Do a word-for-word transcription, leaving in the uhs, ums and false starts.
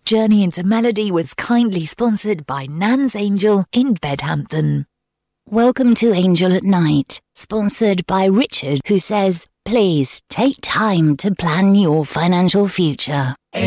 journey into melody was kindly sponsored by Nan's Angel in Bedhampton. Welcome to Angel at Night, sponsored by Richard, who says, please take time to plan your financial future.